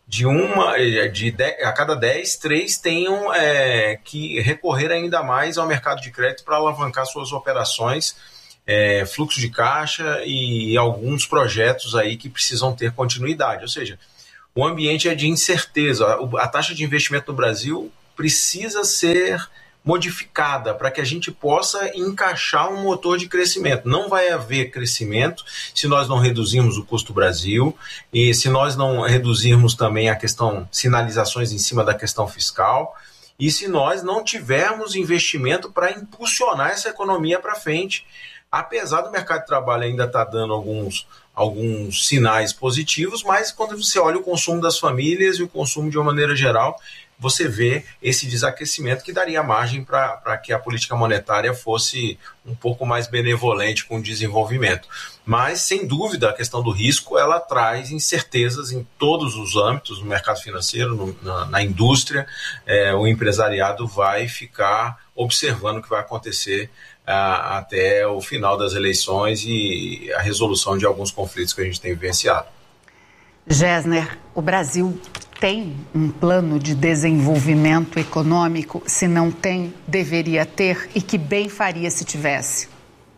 de uma de dez, a cada dez, três tenham é, que recorrer ainda mais ao mercado de crédito para alavancar suas operações, é, fluxo de caixa e alguns projetos aí que precisam ter continuidade. Ou seja, o ambiente é de incerteza. A, a taxa de investimento no Brasil precisa ser modificada para que a gente possa encaixar um motor de crescimento. Não vai haver crescimento se nós não reduzirmos o custo Brasil e se nós não reduzirmos também a questão, sinalizações em cima da questão fiscal, e se nós não tivermos investimento para impulsionar essa economia para frente. Apesar do mercado de trabalho ainda estar dando alguns, alguns sinais positivos, mas quando você olha o consumo das famílias e o consumo de uma maneira geral, você vê esse desaquecimento que daria margem para que a política monetária fosse um pouco mais benevolente com o desenvolvimento. Mas, sem dúvida, a questão do risco, ela traz incertezas em todos os âmbitos, no mercado financeiro, no, na, na indústria. É, o empresariado vai ficar observando o que vai acontecer ah, até o final das eleições e a resolução de alguns conflitos que a gente tem vivenciado. Gessner, o Brasil tem um plano de desenvolvimento econômico? Se não tem, deveria ter, e que bem faria se tivesse?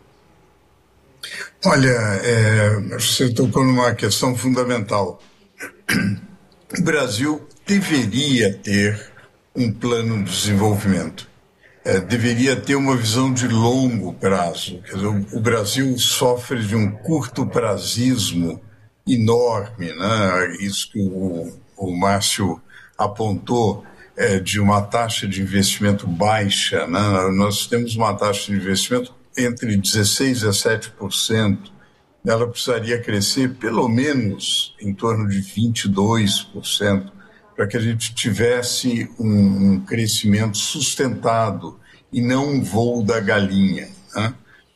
Olha, é, você tocou numa questão fundamental. O Brasil deveria ter um plano de desenvolvimento, é, deveria ter uma visão de longo prazo. Quer dizer, o, o Brasil sofre de um curto prazismo enorme, né? Isso que o o Márcio apontou, é, de uma taxa de investimento baixa, né? Nós temos uma taxa de investimento entre dezesseis por cento e dezessete por cento. Ela precisaria crescer pelo menos em torno de vinte e dois por cento para que a gente tivesse um, um crescimento sustentado e não um voo da galinha, né?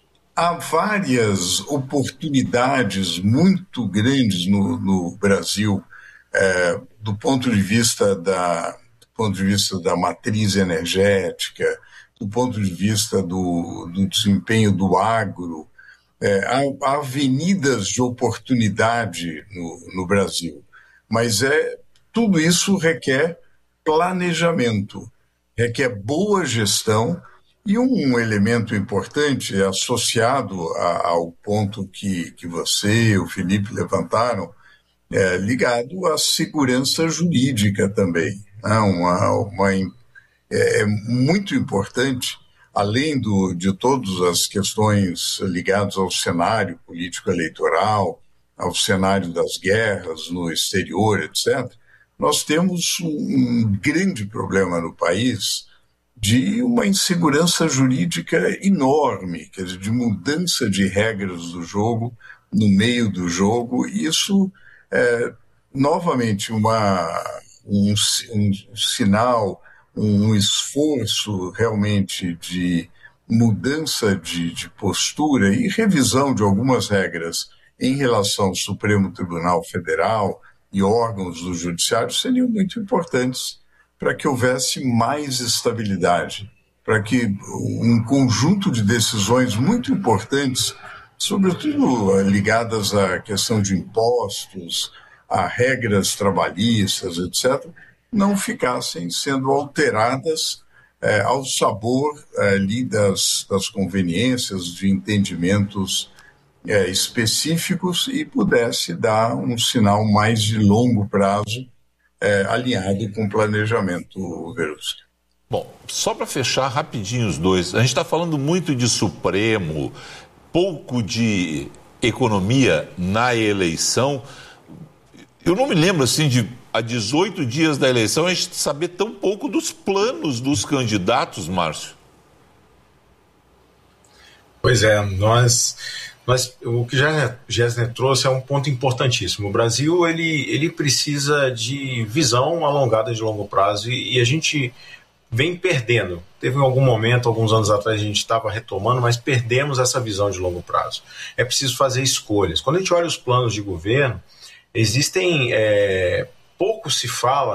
Há várias oportunidades muito grandes no, no Brasil, É, do ponto de vista da, do ponto de vista da matriz energética, do ponto de vista do, do desempenho do agro, é, há, há avenidas de oportunidade no, no Brasil, mas é, tudo isso requer planejamento, requer boa gestão, e um elemento importante associado a, ao ponto que, que você e o Felipe levantaram, É, ligado à segurança jurídica também, né? uma, uma, é, é muito importante, além do, de todas as questões ligadas ao cenário político-eleitoral, ao cenário das guerras no exterior, etcétera, nós temos um, um grande problema no país de uma insegurança jurídica enorme, quer dizer, de mudança de regras do jogo no meio do jogo, e isso É, novamente, uma, um, um sinal, um esforço realmente de mudança de, de postura e revisão de algumas regras em relação ao Supremo Tribunal Federal e órgãos do Judiciário seriam muito importantes para que houvesse mais estabilidade, para que um conjunto de decisões muito importantes, sobretudo ligadas à questão de impostos, a regras trabalhistas, etcétera, não ficassem sendo alteradas é, ao sabor é, ali das, das conveniências, de entendimentos é, específicos, e pudesse dar um sinal mais de longo prazo é, alinhado com o planejamento, Verusca. Bom, só para fechar rapidinho os dois, a gente está falando muito de Supremo, pouco de economia na eleição. Eu não me lembro, assim, de há dezoito dias da eleição, a gente saber tão pouco dos planos dos candidatos, Márcio. Pois é, nós, nós o que Gessner trouxe é um ponto importantíssimo. O Brasil, ele, ele precisa de visão alongada de longo prazo, e, e a gente vem perdendo. Teve em algum momento, alguns anos atrás, a gente estava retomando, mas perdemos essa visão de longo prazo. É preciso fazer escolhas. Quando a gente olha os planos de governo, existem, é, pouco se fala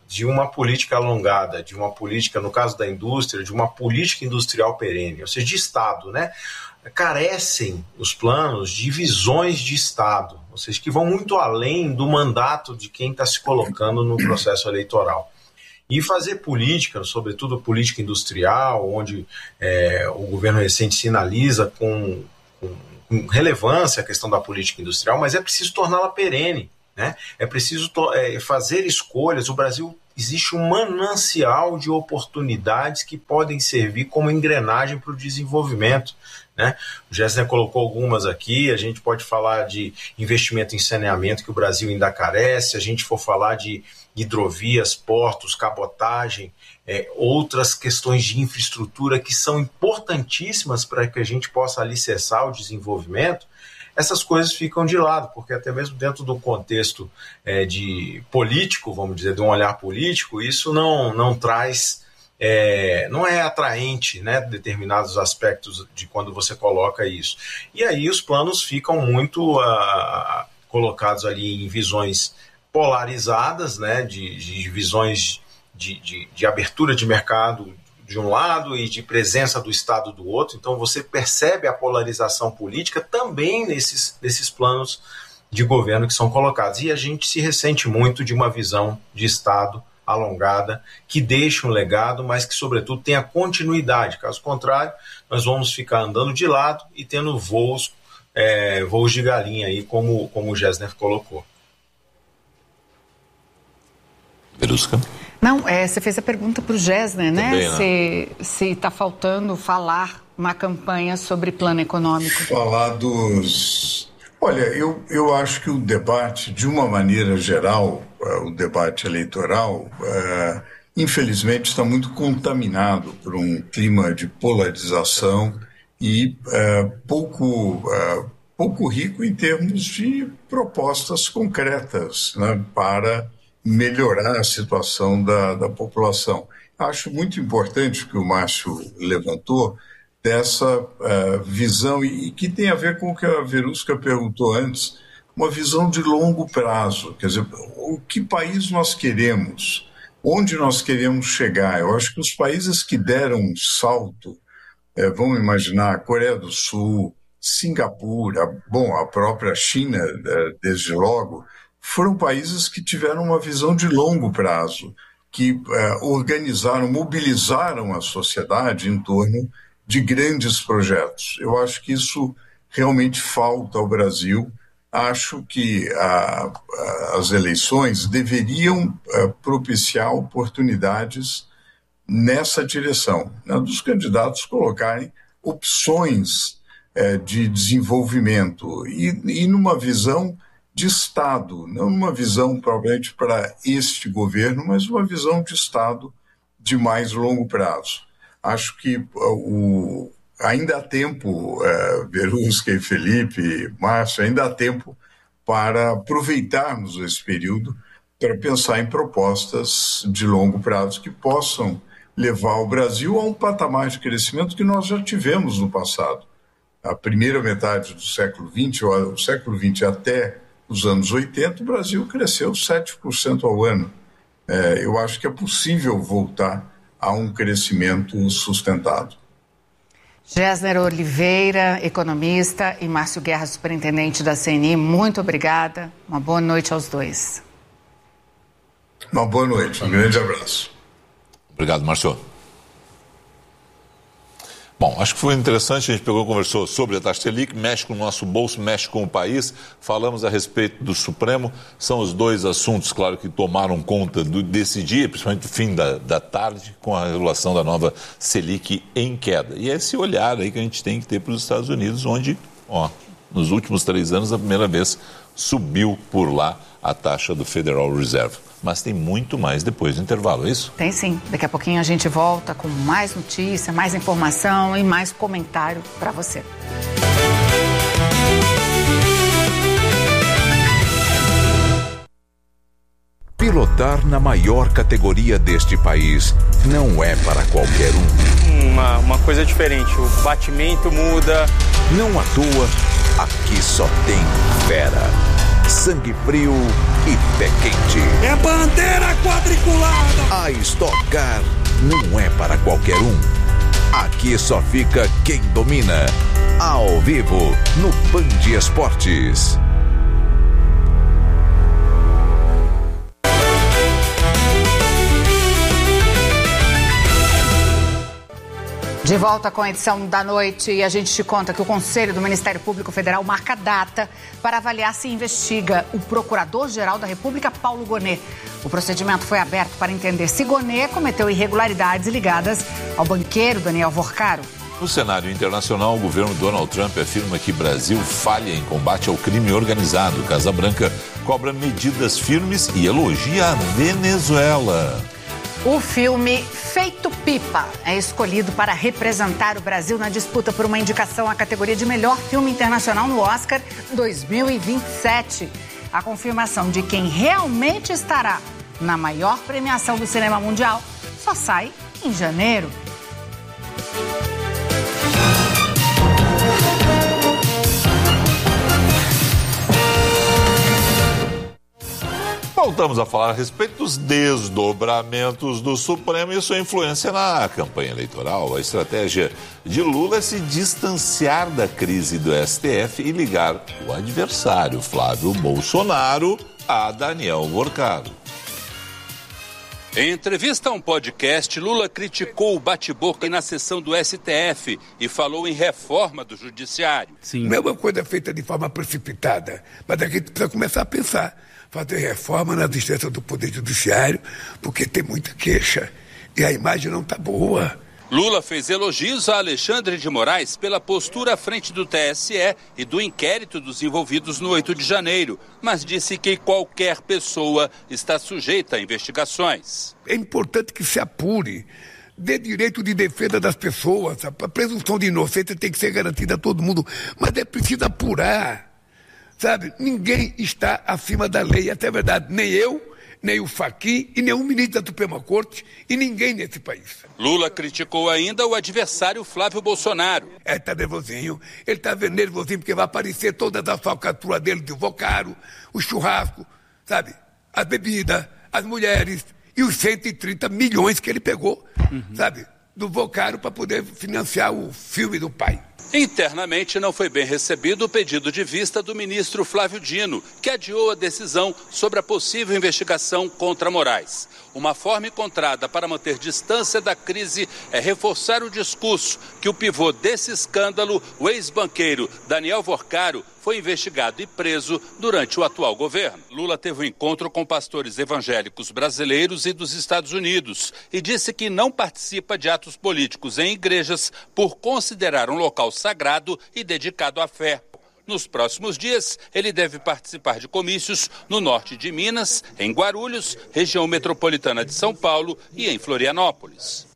de uma política alongada, de uma política, no caso da indústria, de uma política industrial perene, ou seja, de Estado, né? Carecem os planos de visões de Estado, ou seja, que vão muito além do mandato de quem está se colocando no processo eleitoral. E fazer política, sobretudo política industrial, onde é, o governo recente sinaliza com, com, com relevância a questão da política industrial, mas é preciso torná-la perene, né? É preciso é, fazer escolhas. O Brasil, existe um manancial de oportunidades que podem servir como engrenagem para o desenvolvimento, né? O Gessner colocou algumas aqui. A gente pode falar de investimento em saneamento, que o Brasil ainda carece. Se a gente for falar de hidrovias, portos, cabotagem, é, outras questões de infraestrutura que são importantíssimas para que a gente possa alicerçar o desenvolvimento, essas coisas ficam de lado, porque até mesmo dentro do contexto é, de político, vamos dizer, de um olhar político, isso não, não traz... É, não é atraente, né, determinados aspectos de quando você coloca isso. E aí os planos ficam muito uh, colocados ali em visões polarizadas, né, de, de visões de, de, de abertura de mercado de um lado e de presença do Estado do outro. Então você percebe a polarização política também nesses, nesses planos de governo que são colocados. E a gente se ressente muito de uma visão de Estado alongada, que deixa um legado, mas que, sobretudo, tenha continuidade. Caso contrário, nós vamos ficar andando de lado e tendo voos, é, voos de galinha, aí, como, como o Gessner colocou. Verusca? Não, é, você fez a pergunta para o Gessner, né? Também, né? Se está faltando falar uma campanha sobre plano econômico. Falar dos... Olha, eu, eu acho que o debate, de uma maneira geral, uh, o debate eleitoral, uh, infelizmente está muito contaminado por um clima de polarização e uh, pouco, uh, pouco rico em termos de propostas concretas, né, para melhorar a situação da, da população. Acho muito importante o que o Márcio levantou, dessa uh, visão, e, e que tem a ver com o que a Verusca perguntou antes, uma visão de longo prazo. Quer dizer, o que país nós queremos? Onde nós queremos chegar? Eu acho que os países que deram um salto, eh, vamos imaginar a Coreia do Sul, Singapura, bom, a própria China, eh, desde logo, foram países que tiveram uma visão de longo prazo, que eh, organizaram, mobilizaram a sociedade em torno de grandes projetos. Eu acho que isso realmente falta ao Brasil. Acho que a, a, as eleições deveriam a, propiciar oportunidades nessa direção, né, dos candidatos colocarem opções é, de desenvolvimento e, e numa visão de Estado, não uma visão propriamente para este governo, mas uma visão de Estado de mais longo prazo. Acho que o, ainda há tempo, uh, Verusca e Felipe, Márcio, ainda há tempo para aproveitarmos esse período para pensar em propostas de longo prazo que possam levar o Brasil a um patamar de crescimento que nós já tivemos no passado. A primeira metade do século vinte, ou o século vinte até os anos oitenta, o Brasil cresceu sete por cento ao ano. Uh, eu acho que é possível voltar a um crescimento sustentado. Gessner Oliveira, economista, e Márcio Guerra, superintendente da C N I, muito obrigada. Uma boa noite aos dois. Uma boa noite, um grande abraço. Obrigado, Márcio. Bom, acho que foi interessante, a gente pegou e conversou sobre a taxa Selic, mexe com o nosso bolso, mexe com o país, falamos a respeito do Supremo, são os dois assuntos, claro, que tomaram conta do, desse dia, principalmente no fim da, da tarde, com a regulação da nova Selic em queda. E é esse olhar aí que a gente tem que ter para os Estados Unidos, onde, ó, nos últimos três anos, a primeira vez subiu por lá a taxa do Federal Reserve. Mas tem muito mais depois do intervalo, é isso? Tem sim. Daqui a pouquinho a gente volta com mais notícia, mais informação e mais comentário para você. Pilotar na maior categoria deste país não é para qualquer um. Uma, uma coisa diferente, o batimento muda. Não à toa, aqui só tem fera. Sangue frio e pé quente. É bandeira quadriculada! A Stock Car não é para qualquer um. Aqui só fica quem domina. Ao vivo, no Band Esportes. De volta com a edição da noite, e a gente te conta que o Conselho do Ministério Público Federal marca data para avaliar se investiga o Procurador-Geral da República, Paulo Gonet. O procedimento foi aberto para entender se Gonet cometeu irregularidades ligadas ao banqueiro Daniel Vorcaro. No cenário internacional, o governo Donald Trump afirma que Brasil falha em combate ao crime organizado. Casa Branca cobra medidas firmes e elogia a Venezuela. O filme Feito Pipa é escolhido para representar o Brasil na disputa por uma indicação à categoria de melhor filme internacional no Oscar dois mil e vinte e sete. A confirmação de quem realmente estará na maior premiação do cinema mundial só sai em janeiro. Voltamos a falar a respeito dos desdobramentos do Supremo e sua influência na campanha eleitoral. A estratégia de Lula é se distanciar da crise do S T F e ligar o adversário, Flávio Bolsonaro, a Daniel Vorcaro. Em entrevista a um podcast, Lula criticou o bate-boca na sessão do S T F e falou em reforma do judiciário. Sim. Não é uma coisa feita de forma precipitada, mas a gente precisa começar a pensar, fazer reforma na instâncias do Poder Judiciário, porque tem muita queixa e a imagem não está boa. Lula fez elogios a Alexandre de Moraes pela postura à frente do T S E e do inquérito dos envolvidos no oito de janeiro, mas disse que qualquer pessoa está sujeita a investigações. É importante que se apure, dê direito de defesa das pessoas, a presunção de inocência tem que ser garantida a todo mundo, mas é preciso apurar, sabe? Ninguém está acima da lei, essa é a verdade, nem eu, nem o Fachin e nenhum ministro da Suprema Corte e ninguém nesse país. Lula criticou ainda o adversário Flávio Bolsonaro. É, tá nervosinho. Ele tá nervosinho porque vai aparecer todas as falcatruas dele de Vorcaro, o churrasco, sabe? As bebidas, as mulheres e os cento e trinta milhões que ele pegou, uhum. sabe? Do Vorcaro para poder financiar o filme do pai. Internamente não foi bem recebido o pedido de vista do ministro Flávio Dino, que adiou a decisão sobre a possível investigação contra Moraes. Uma forma encontrada para manter distância da crise é reforçar o discurso que o pivô desse escândalo, o ex-banqueiro Daniel Vorcaro, foi investigado e preso durante o atual governo. Lula teve um encontro com pastores evangélicos brasileiros e dos Estados Unidos e disse que não participa de atos políticos em igrejas por considerar um local sagrado e dedicado à fé. Nos próximos dias, ele deve participar de comícios no norte de Minas, em Guarulhos, região metropolitana de São Paulo e em Florianópolis.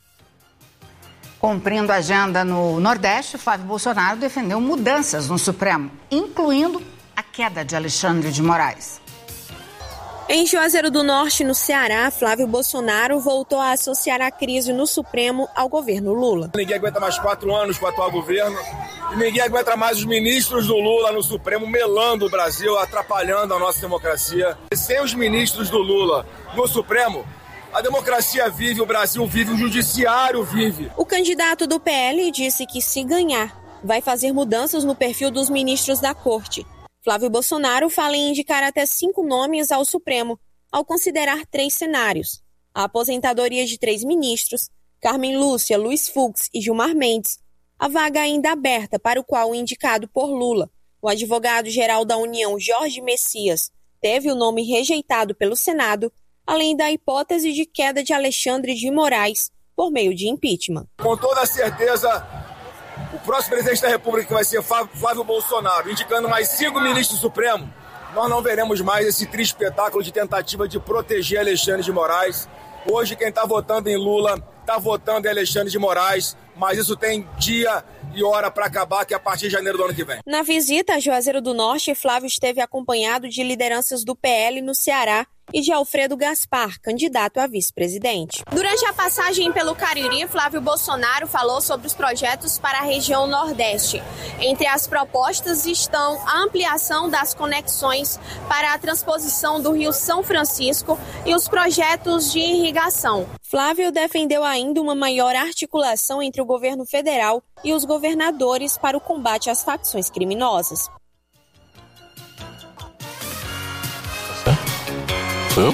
Cumprindo a agenda no Nordeste, Flávio Bolsonaro defendeu mudanças no Supremo, incluindo a queda de Alexandre de Moraes. Em Juazeiro do Norte, no Ceará, Flávio Bolsonaro voltou a associar a crise no Supremo ao governo Lula. Ninguém aguenta mais quatro anos com o atual governo e ninguém aguenta mais os ministros do Lula no Supremo melando o Brasil, atrapalhando a nossa democracia. E sem os ministros do Lula no Supremo, a democracia vive, o Brasil vive, o judiciário vive. O candidato do P L disse que, se ganhar, vai fazer mudanças no perfil dos ministros da Corte. Flávio Bolsonaro fala em indicar até cinco nomes ao Supremo, ao considerar três cenários. A aposentadoria de três ministros, Carmen Lúcia, Luiz Fux e Gilmar Mendes, a vaga ainda aberta para o qual o indicado por Lula, o advogado-geral da União Jorge Messias, teve o nome rejeitado pelo Senado, além da hipótese de queda de Alexandre de Moraes por meio de impeachment. Com toda certeza, o próximo presidente da República, que vai ser Flávio Bolsonaro, indicando mais cinco ministros do Supremo, nós não veremos mais esse triste espetáculo de tentativa de proteger Alexandre de Moraes. Hoje quem está votando em Lula está votando em Alexandre de Moraes, mas isso tem dia e hora para acabar, que é a partir de janeiro do ano que vem. Na visita a Juazeiro do Norte, Flávio esteve acompanhado de lideranças do P L no Ceará e de Alfredo Gaspar, candidato a vice-presidente. Durante a passagem pelo Cariri, Flávio Bolsonaro falou sobre os projetos para a região Nordeste. Entre as propostas estão a ampliação das conexões para a transposição do Rio São Francisco e os projetos de irrigação. Flávio defendeu ainda uma maior articulação entre o governo federal e os governadores para o combate às facções criminosas. Eu?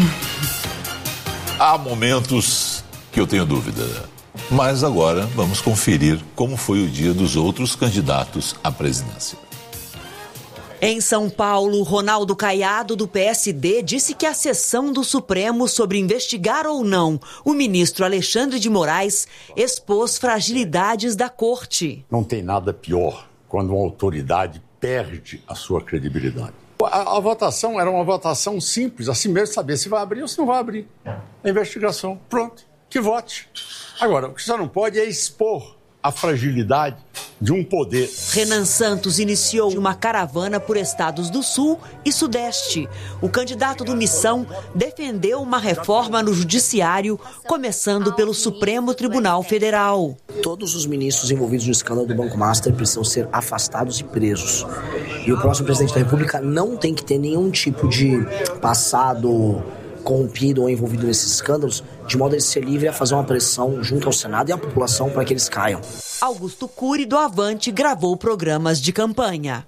Há momentos que eu tenho dúvida, mas agora vamos conferir como foi o dia dos outros candidatos à presidência. Em São Paulo, Ronaldo Caiado, do P S D, disse que a sessão do Supremo sobre investigar ou não o ministro Alexandre de Moraes expôs fragilidades da corte. Não tem nada pior quando uma autoridade perde a sua credibilidade. A, a votação era uma votação simples, assim mesmo, saber se vai abrir ou se não vai abrir. A investigação, pronto, que vote. Agora, o que você não pode é expor a fragilidade de um poder. Renan Santos iniciou uma caravana por estados do Sul e Sudeste. O candidato do Missão defendeu uma reforma no judiciário, começando pelo Supremo Tribunal Federal. Todos os ministros envolvidos no escândalo do Banco Master precisam ser afastados e presos. E o próximo presidente da República não tem que ter nenhum tipo de passado corrompido ou envolvido nesses escândalos, de modo a ele ser livre a fazer uma pressão junto ao Senado e à população para que eles caiam. Augusto Cury, do Avante, gravou programas de campanha.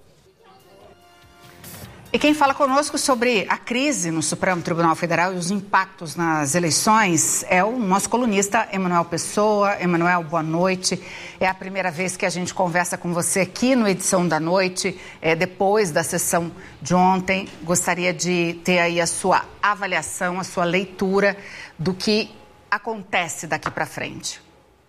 E quem fala conosco sobre a crise no Supremo Tribunal Federal e os impactos nas eleições é o nosso colunista Emanuel Pessoa. Emanuel, boa noite. É a primeira vez que a gente conversa com você aqui no Edição da Noite, é, depois da sessão de ontem. Gostaria de ter aí a sua avaliação, a sua leitura do que acontece daqui para frente.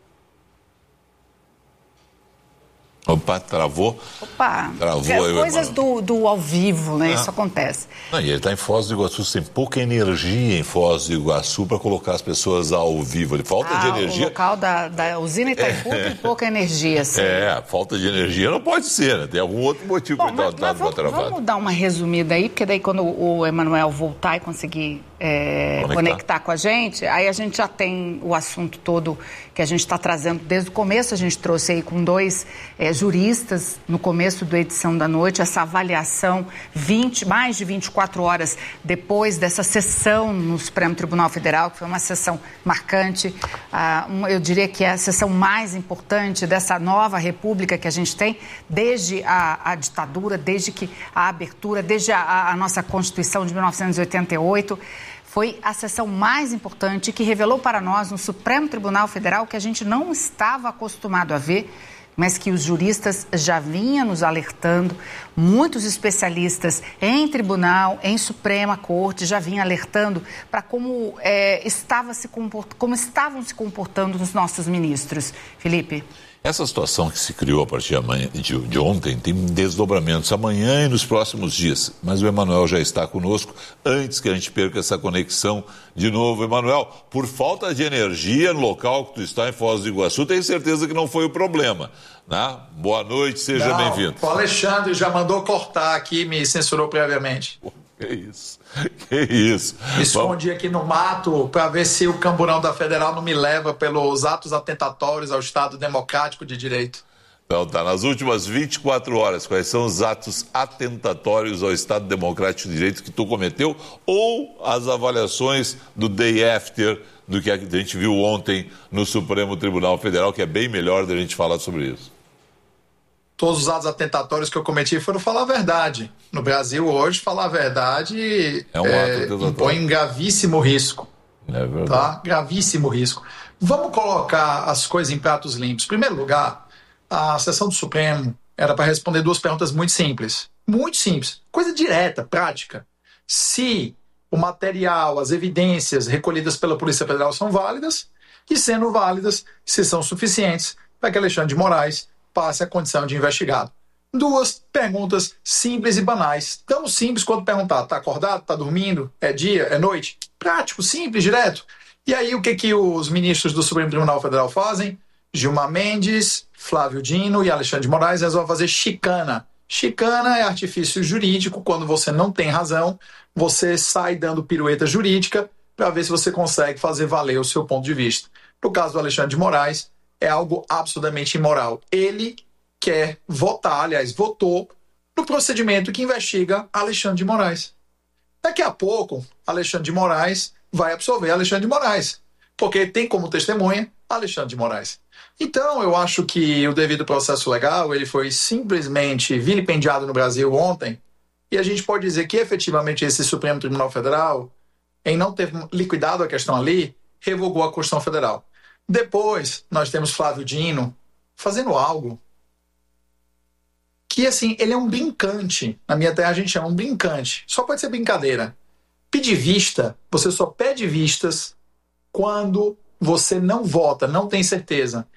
Opa, travou. Opa, travou é, aí, coisas do, do ao vivo, né? Ah. Isso acontece. Não, e ele está em Foz do Iguaçu, tem pouca energia em Foz do Iguaçu para colocar as pessoas ao vivo. Ele falta ah, de energia. O local da, da usina Itaipu é. tem pouca energia, sim. É, falta de energia não pode ser, né? Tem algum outro motivo para ele estar vamos, vamos dar uma resumida aí, porque daí quando o Emanuel voltar e conseguir é, conectar. conectar com a gente, aí a gente já tem o assunto todo que a gente está trazendo desde o começo. A gente trouxe aí com dois é, juristas no começo da Edição da Noite, essa avaliação vinte, mais de vinte e quatro horas depois dessa sessão no Supremo Tribunal Federal, que foi uma sessão marcante, ah, uma, eu diria que é a sessão mais importante dessa nova república que a gente tem, desde a, a ditadura, desde que a abertura, desde a, a nossa Constituição de mil novecentos e oitenta e oito. Foi a sessão mais importante que revelou para nós no Supremo Tribunal Federal que a gente não estava acostumado a ver, mas que os juristas já vinham nos alertando, muitos especialistas em tribunal, em Suprema Corte, já vinham alertando para como, é, estava se comport... como estavam se comportando os nossos ministros. Felipe? Essa situação que se criou a partir de, amanhã, de, de ontem tem desdobramentos amanhã e nos próximos dias. Mas o Emanuel já está conosco antes que a gente perca essa conexão de novo. Emanuel, por falta de energia no local que tu está em Foz do Iguaçu, tenho certeza que não foi o problema, né? Boa noite, seja bem-vindo. O Alexandre já mandou cortar aqui, me censurou previamente. Que isso, que isso. Me escondi aqui no mato para ver se o camburão da Federal não me leva pelos atos atentatórios ao Estado Democrático de Direito. Então tá, nas últimas vinte e quatro horas, quais são os atos atentatórios ao Estado Democrático de Direito que tu cometeu ou as avaliações do day after do que a gente viu ontem no Supremo Tribunal Federal, que é bem melhor da gente falar sobre isso? Todos os atos atentatórios que eu cometi foram falar a verdade. No Brasil, hoje, falar a verdade é um é, ato impõe um gravíssimo risco. É verdade. Tá? Gravíssimo risco. Vamos colocar as coisas em pratos limpos. Em primeiro lugar, a sessão do Supremo era para responder duas perguntas muito simples. Muito simples. Coisa direta, prática. Se o material, as evidências recolhidas pela Polícia Federal são válidas e, sendo válidas, se são suficientes para que Alexandre de Moraes passe a condição de investigado. Duas perguntas simples e banais. Tão simples quanto perguntar, tá acordado, tá dormindo, é dia, é noite? Prático, simples, direto. E aí o que, que os ministros do Supremo Tribunal Federal fazem? Gilmar Mendes, Flávio Dino e Alexandre de Moraes resolvem fazer chicana. Chicana é artifício jurídico, quando você não tem razão, você sai dando pirueta jurídica para ver se você consegue fazer valer o seu ponto de vista. No caso do Alexandre de Moraes, é algo absolutamente imoral. Ele quer votar, aliás, votou no procedimento que investiga Alexandre de Moraes. Daqui a pouco, Alexandre de Moraes vai absolver Alexandre de Moraes, porque tem como testemunha Alexandre de Moraes. Então, eu acho que o devido processo legal ele foi simplesmente vilipendiado no Brasil ontem, e a gente pode dizer que efetivamente esse Supremo Tribunal Federal, em não ter liquidado a questão ali, revogou a Constituição Federal. Depois, nós temos Flávio Dino fazendo algo que, assim, ele é um brincante. Na minha terra a gente chama um brincante. Só pode ser brincadeira. Pedir vista, você só pede vistas quando você não vota, não tem certeza.